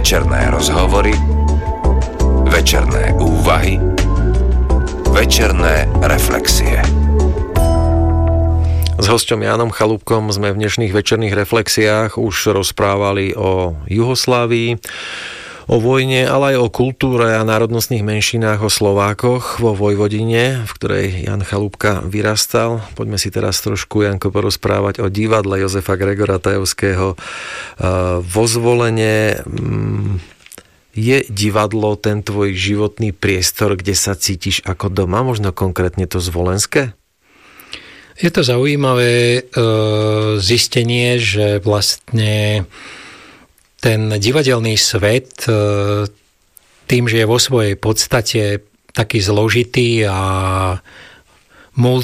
večerné rozhovory, večerné úvahy, večerné reflexie. S hosťom Jánom Chalúbkom sme v dnešných večerných reflexiách už rozprávali o Juhoslávii, o vojne, ale aj o kultúre a národnostných menšinách, o Slovákoch vo Vojvodine, v ktorej Ján Chalúbka vyrastal. Poďme si teraz trošku, Janko, porozprávať o divadle Jozefa Gregora Tajovského vo Zvolene. Je divadlo ten tvoj životný priestor, kde sa cítiš ako doma, možno konkrétne to Zvolenské? Je to zaujímavé zistenie, že vlastne ten divadelný svet tým, že je vo svojej podstate taký zložitý a